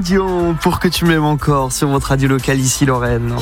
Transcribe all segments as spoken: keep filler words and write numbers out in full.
Dion, pour que tu m'aimes encore, sur votre radio locale, ici Lorraine.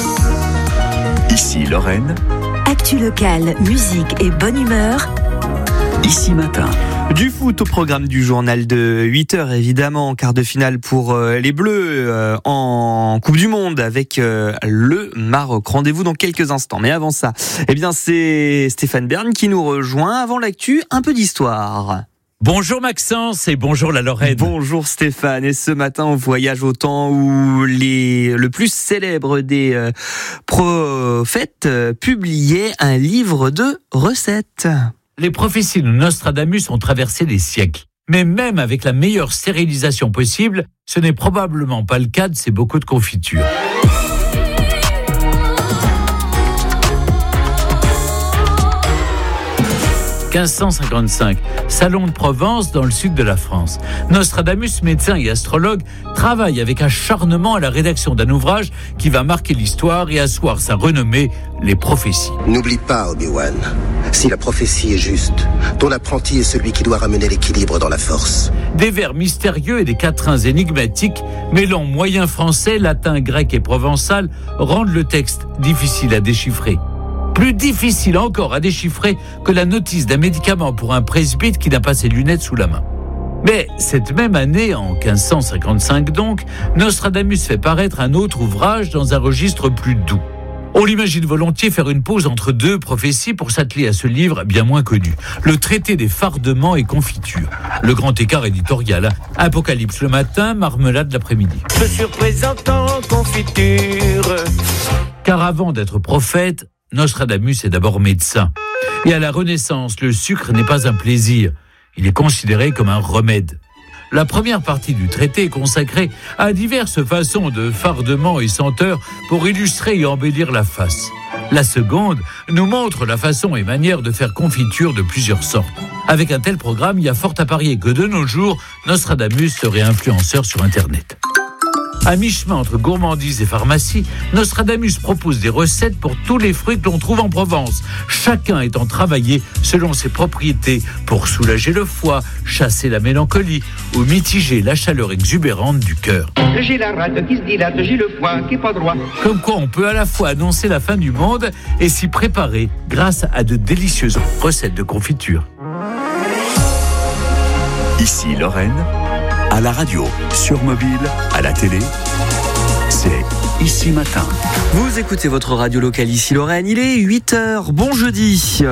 Ici Lorraine. Actu locale, musique et bonne humeur. Ici Matin. Du foot au programme du journal de huit heures, évidemment, quart de finale pour euh, les Bleus euh, en Coupe du Monde avec euh, le Maroc. Rendez-vous dans quelques instants. Mais avant ça, eh bien, c'est Stéphane Bern qui nous rejoint. Avant l'actu, un peu d'histoire. Bonjour Maxence et bonjour la Lorraine. Bonjour Stéphane. Et ce matin, on voyage au temps où les, le plus célèbre des euh, prophètes euh, publiait un livre de recettes. Les prophéties de Nostradamus ont traversé les siècles. Mais même avec la meilleure stérilisation possible, ce n'est probablement pas le cas de ces bocaux de confiture. quinze cent cinquante-cinq, Salon de Provence dans le sud de la France. Nostradamus, médecin et astrologue, travaille avec acharnement à la rédaction d'un ouvrage qui va marquer l'histoire et asseoir sa renommée, les prophéties. N'oublie pas, Obi-Wan, si la prophétie est juste, ton apprenti est celui qui doit ramener l'équilibre dans la force. Des vers mystérieux et des quatrains énigmatiques, mêlant moyen français, latin, grec et provençal, rendent le texte difficile à déchiffrer. Plus difficile encore à déchiffrer que la notice d'un médicament pour un presbyte qui n'a pas ses lunettes sous la main. Mais cette même année, en quinze cent cinquante-cinq donc, Nostradamus fait paraître un autre ouvrage dans un registre plus doux. On l'imagine volontiers faire une pause entre deux prophéties pour s'atteler à ce livre bien moins connu, le traité des fardements et confitures. Le grand écart éditorial, Apocalypse le matin, marmelade l'après-midi. Je suis représentant confiture. Car avant d'être prophète, Nostradamus est d'abord médecin. Et à la Renaissance, le sucre n'est pas un plaisir. Il est considéré comme un remède. La première partie du traité est consacrée à diverses façons de fardements et senteurs pour illustrer et embellir la face. La seconde nous montre la façon et manière de faire confiture de plusieurs sortes. Avec un tel programme, il y a fort à parier que de nos jours, Nostradamus serait influenceur sur Internet. À mi-chemin entre gourmandise et pharmacie, Nostradamus propose des recettes pour tous les fruits que l'on trouve en Provence, chacun étant travaillé selon ses propriétés pour soulager le foie, chasser la mélancolie ou mitiger la chaleur exubérante du cœur. J'ai la rate qui se dilate, j'ai le foie qui est pas droit. Comme quoi on peut à la fois annoncer la fin du monde et s'y préparer grâce à de délicieuses recettes de confiture. Ici Lorraine. À la radio, sur mobile, à la télé, c'est Ici Matin. Vous écoutez votre radio locale ici Lorraine, il est huit heures, bon jeudi.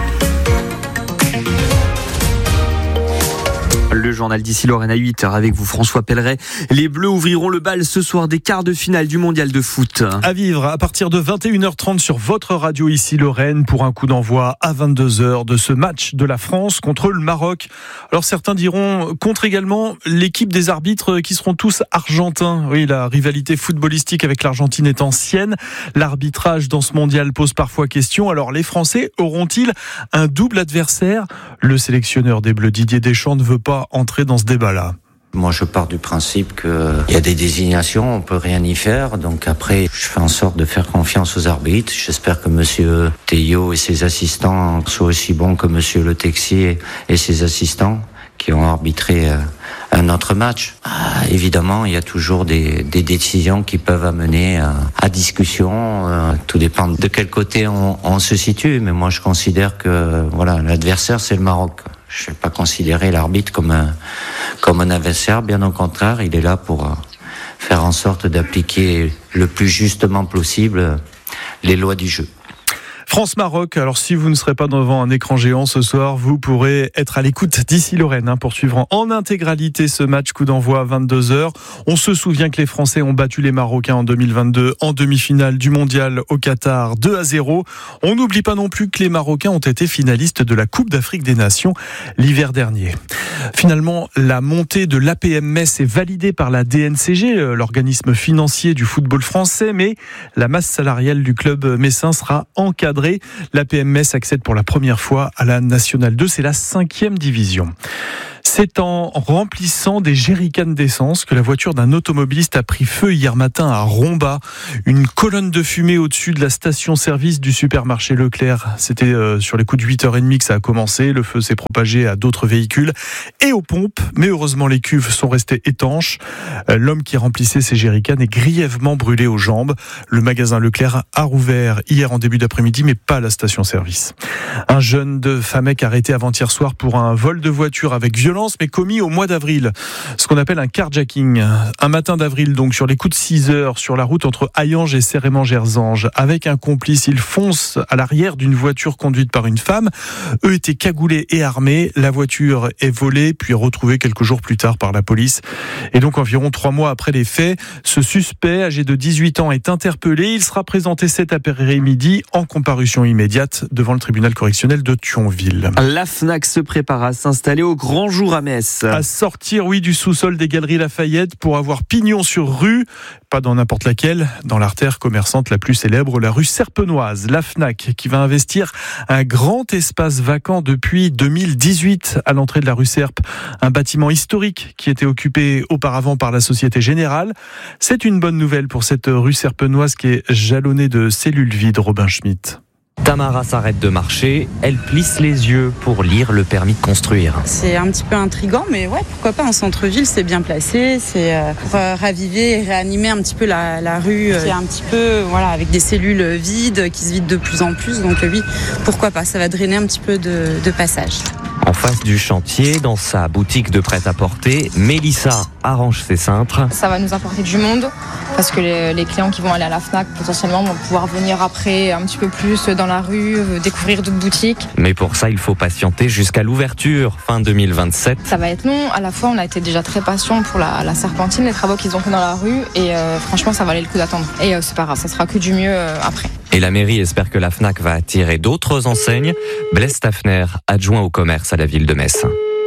Le journal d'ici Lorraine à huit heures avec vous François Pelleret. Les Bleus ouvriront le bal ce soir des quarts de finale du mondial de foot. À vivre à partir de vingt et une heures trente sur votre radio ici Lorraine pour un coup d'envoi à vingt-deux heures de ce match de la France contre le Maroc. Alors certains diront contre également l'équipe des arbitres qui seront tous argentins. Oui, la rivalité footballistique avec l'Argentine est ancienne. L'arbitrage dans ce mondial pose parfois question. Alors les Français auront-ils un double adversaire ? Le sélectionneur des Bleus Didier Deschamps ne veut pas entrer dans ce débat-là. Moi, je pars du principe qu'il y a des désignations, on peut rien y faire. Donc après, je fais en sorte de faire confiance aux arbitres. J'espère que Monsieur Théo et ses assistants soient aussi bons que Monsieur Le Texier et ses assistants qui ont arbitré un autre match. Ah, évidemment, il y a toujours des, des décisions qui peuvent amener à, à discussion. Euh, tout dépend de quel côté on, on se situe. Mais moi, je considère que voilà, l'adversaire, c'est le Maroc. Je ne vais pas considérer l'arbitre comme un, comme un adversaire. Bien au contraire, il est là pour faire en sorte d'appliquer le plus justement possible les lois du jeu. France-Maroc, alors si vous ne serez pas devant un écran géant ce soir, vous pourrez être à l'écoute d'ici Lorraine hein, pour suivre en intégralité ce match, coup d'envoi à vingt-deux heures. On se souvient que les Français ont battu les Marocains en deux mille vingt-deux en demi-finale du mondial au Qatar deux à zéro. On n'oublie pas non plus que les Marocains ont été finalistes de la Coupe d'Afrique des Nations l'hiver dernier. Finalement, la montée de l'A P M Metz est validée par la D N C G, l'organisme financier du football français, mais la masse salariale du club messin sera encadrée. L'A P M Metz accède pour la première fois à la Nationale deux, c'est la cinquième division. C'est en remplissant des jerrycans d'essence que la voiture d'un automobiliste a pris feu hier matin à Romba. Une colonne de fumée au-dessus de la station-service du supermarché Leclerc. C'était euh, sur les coups de huit heures trente que ça a commencé. Le feu s'est propagé à d'autres véhicules et aux pompes. Mais heureusement, les cuves sont restées étanches. Euh, l'homme qui remplissait ses jerrycans est grièvement brûlé aux jambes. Le magasin Leclerc a rouvert hier en début d'après-midi, mais pas la station-service. Un jeune de Famec arrêté avant-hier soir pour un vol de voiture avec violence, mais commis au mois d'avril. Ce qu'on appelle un carjacking. Un matin d'avril, donc, sur les coups de six heures, sur la route entre Hayange et Cérément-Gerzange. Avec un complice, il fonce à l'arrière d'une voiture conduite par une femme. Eux étaient cagoulés et armés. La voiture est volée, puis retrouvée quelques jours plus tard par la police. Et donc, environ trois mois après les faits, ce suspect, âgé de dix-huit ans, est interpellé. Il sera présenté cet après-midi en comparution immédiate devant le tribunal correctionnel de Thionville. La Fnac se prépare à s'installer au grand jour à Metz. À sortir, oui, du sous-sol des Galeries Lafayette pour avoir pignon sur rue, pas dans n'importe laquelle, dans l'artère commerçante la plus célèbre, la rue Serpenoise. La Fnac qui va investir un grand espace vacant depuis deux mille dix-huit à l'entrée de la rue Serpe. Un bâtiment historique qui était occupé auparavant par la Société Générale. C'est une bonne nouvelle pour cette rue Serpenoise qui est jalonnée de cellules vides, Robin Schmitt. Tamara s'arrête de marcher, elle plisse les yeux pour lire le permis de construire. C'est un petit peu intriguant, mais ouais, pourquoi pas, en centre-ville, c'est bien placé, c'est pour raviver et réanimer un petit peu la, la rue, qui est un petit peu, voilà, avec des cellules vides, qui se vident de plus en plus, donc oui, pourquoi pas, ça va drainer un petit peu de, de passage. En face du chantier, dans sa boutique de prêt-à-porter, Mélissa arrange ses cintres. Ça va nous apporter du monde, parce que les, les clients qui vont aller à la Fnac, potentiellement, vont pouvoir venir après un petit peu plus dans la rue, découvrir d'autres boutiques. Mais pour ça, il faut patienter jusqu'à l'ouverture, fin deux mille vingt-sept. Ça va être long. À la fois, on a été déjà très patient pour la, la Serpentine, les travaux qu'ils ont fait dans la rue, et euh, franchement, ça valait le coup d'attendre. Et euh, c'est pas grave, ça sera que du mieux euh, après. Et la mairie espère que la Fnac va attirer d'autres enseignes. Blaise Staffner, adjoint au commerce à la ville de Metz.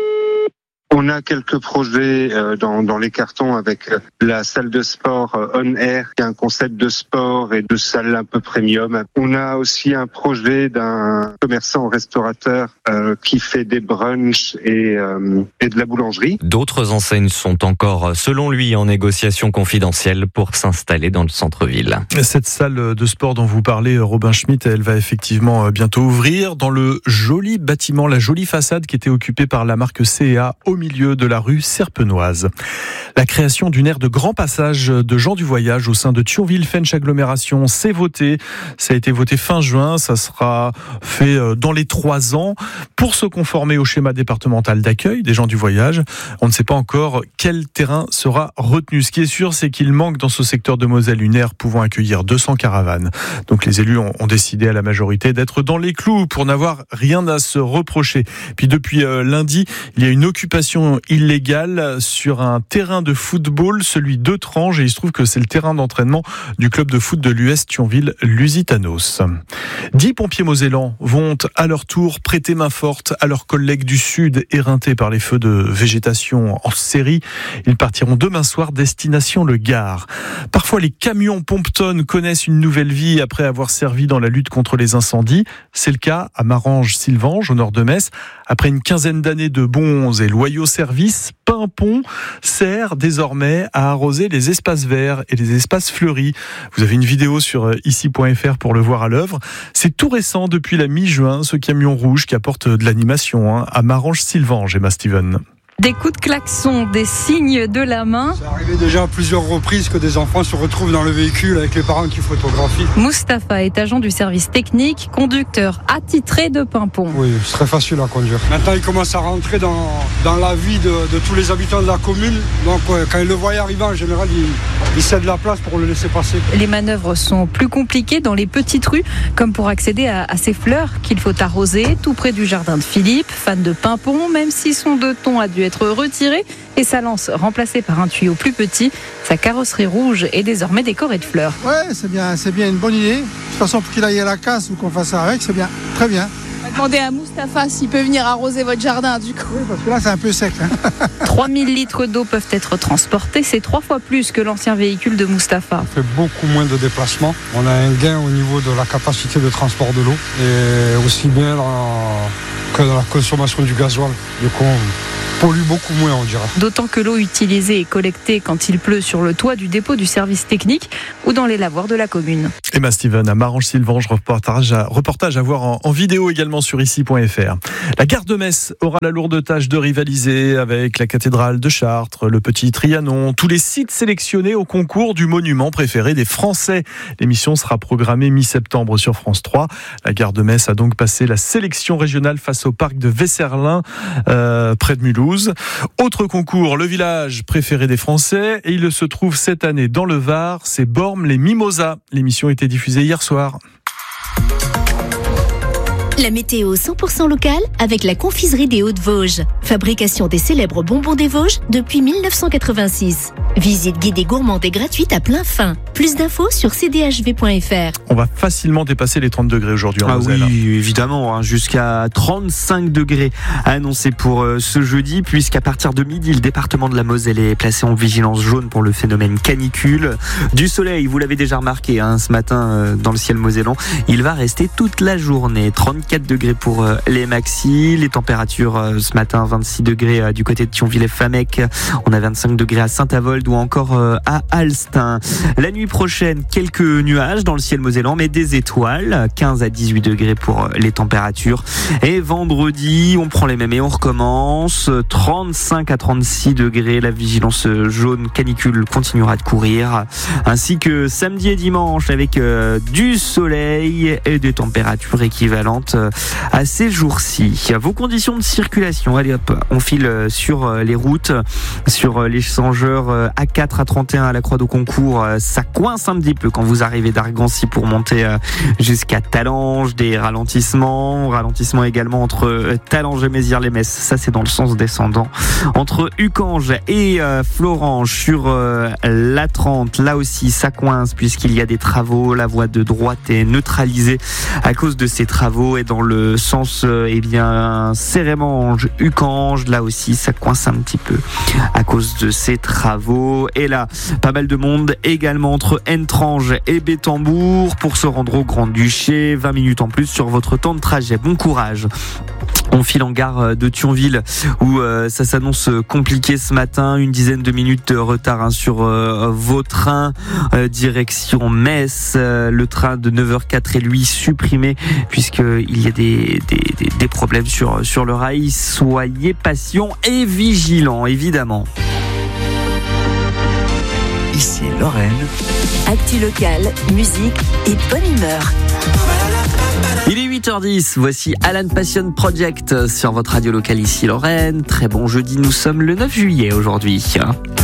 On a quelques projets euh, dans, dans les cartons avec la salle de sport euh, On Air, qui est un concept de sport et de salle un peu premium. On a aussi un projet d'un commerçant restaurateur euh, qui fait des brunchs et, euh, et de la boulangerie. D'autres enseignes sont encore, selon lui, en négociation confidentielle pour s'installer dans le centre-ville. Cette salle de sport dont vous parlez, Robin Schmitt, elle va effectivement bientôt ouvrir dans le joli bâtiment, la jolie façade qui était occupée par la marque C et A au milieu de la rue Serpenoise. La création d'une aire de grand passage de gens du voyage au sein de Thionville-Fench Agglomération, c'est voté. Ça a été voté fin juin. Ça sera fait dans les trois ans pour se conformer au schéma départemental d'accueil des gens du voyage. On ne sait pas encore quel terrain sera retenu. Ce qui est sûr, c'est qu'il manque dans ce secteur de Moselle une aire pouvant accueillir deux cents caravanes. Donc les élus ont, ont décidé à la majorité d'être dans les clous pour n'avoir rien à se reprocher. Puis depuis euh, lundi, il y a une occupation illégale sur un terrain de football, celui d'Eutrange, et il se trouve que c'est le terrain d'entraînement du club de foot de l'U S Thionville-Lusitanos. Dix pompiers mosellans vont à leur tour prêter main forte à leurs collègues du Sud éreintés par les feux de végétation en série. Ils partiront demain soir destination le Gard. Parfois, les camions pompe-tonnes connaissent une nouvelle vie après avoir servi dans la lutte contre les incendies. C'est le cas à Marange-Sylvange, au nord de Metz. Après une quinzaine d'années de bons et loyaux services, Pimpon sert désormais à arroser les espaces verts et les espaces fleuris. Vous avez une vidéo sur ici point f r pour le voir à l'œuvre. C'est tout récent, depuis la mi-juin, ce camion rouge qui apporte de l'animation hein, à Marange-Sylvange, Emma Steven. Des coups de klaxon, des signes de la main. C'est arrivé déjà à plusieurs reprises que des enfants se retrouvent dans le véhicule avec les parents qui photographient. Mustapha est agent du service technique, conducteur attitré de Pimpon. Oui, c'est très facile à conduire. Maintenant, il commence à rentrer dans, dans la vie de, de tous les habitants de la commune. Donc, ouais, quand il le voit arriver, en général, il, il cède la place pour le laisser passer. Les manœuvres sont plus compliquées dans les petites rues, comme pour accéder à, à ces fleurs qu'il faut arroser, tout près du jardin de Philippe, fan de Pimpon, même si son deux tons a dû être retiré et sa lance remplacée par un tuyau plus petit. Sa carrosserie rouge est désormais décorée de fleurs. Ouais, c'est bien, c'est bien une bonne idée. De toute façon, pour qu'il aille à la casse ou qu'on fasse ça avec, c'est bien, très bien. On va demander à Mustapha s'il peut venir arroser votre jardin du coup. Oui, parce que là c'est un peu sec. Hein. trois mille litres d'eau peuvent être transportés, c'est trois fois plus que l'ancien véhicule de Mustapha. On fait beaucoup moins de déplacements. On a un gain au niveau de la capacité de transport de l'eau et aussi bien dans, que dans la consommation du gasoil. Du coup, pollue beaucoup moins, on dira. D'autant que l'eau utilisée est collectée quand il pleut sur le toit du dépôt du service technique ou dans les lavoirs de la commune. Emma Steven à Marange-Sylvange, reportage à, reportage à voir en, en vidéo également sur ici point f r. La gare de Metz aura la lourde tâche de rivaliser avec la cathédrale de Chartres, le Petit Trianon, tous les sites sélectionnés au concours du monument préféré des Français. L'émission sera programmée mi-septembre sur France trois. La gare de Metz a donc passé la sélection régionale face au parc de Vesserlin, euh, près de Mulhouse. Autre concours, le village préféré des Français, et il se trouve cette année dans le Var, c'est Bormes-les-Mimosas. L'émission était diffusée hier soir. La météo cent pour cent locale avec la confiserie des Hauts-de-Vosges. Fabrication des célèbres bonbons des Vosges depuis mille neuf cent quatre-vingt-six. Visite guidée gourmande et gratuite à plein fin. Plus d'infos sur c d h v point f r. On va facilement dépasser les trente degrés aujourd'hui en ah Moselle. Oui, évidemment, hein, jusqu'à trente-cinq degrés annoncés pour euh, ce jeudi, puisqu'à partir de midi, le département de la Moselle est placé en vigilance jaune pour le phénomène canicule. Du soleil, vous l'avez déjà remarqué hein, ce matin euh, dans le ciel mosellan, il va rester toute la journée. trente-quatre degrés pour euh, les maxis, les températures euh, ce matin vingt-six degrés euh, du côté de Thionville et Famec, on a vingt-cinq degrés à Saint-Avold ou encore euh, à Alstin. La nuit prochaine, quelques nuages dans le ciel mosellan, mais des étoiles, quinze à dix-huit degrés pour les températures. Et vendredi, on prend les mêmes et on recommence, trente-cinq à trente-six degrés, la vigilance jaune canicule continuera de courir, ainsi que samedi et dimanche avec euh, du soleil et des températures équivalentes à ces jours-ci. Vos conditions de circulation, allez hop, on file sur les routes, sur l'échangeur A quatre à trente et un à la Croix de Concours, ça coince un petit peu quand vous arrivez d'Argancy pour monter jusqu'à Talange, des ralentissements, ralentissements également entre Talange et Mézières-les-Messes, ça c'est dans le sens descendant. Entre Ucange et Florange sur l'A trente, là aussi ça coince puisqu'il y a des travaux, la voie de droite est neutralisée à cause de ces travaux, et dans le sens eh bien Cérémange, Ucange, là aussi ça coince un petit peu à cause de ces travaux. Et là, pas mal de monde également entre Entrange et Bétambourg pour se rendre au Grand-Duché. vingt minutes en plus sur votre temps de trajet. Bon courage. On file en gare de Thionville où euh, ça s'annonce compliqué ce matin. Une dizaine de minutes de retard hein, sur euh, vos trains. Euh, direction Metz. Euh, le train de neuf heures quatre est lui supprimé puisqu'il y a des, des, des, des problèmes sur, sur le rail. Soyez patients et vigilants, évidemment. Ici Lorraine. Actu locale, musique et bonne humeur. Il est huit heures dix, voici Alan Passion Project sur votre radio locale ici Lorraine. Très bon jeudi, nous sommes le neuf juillet aujourd'hui.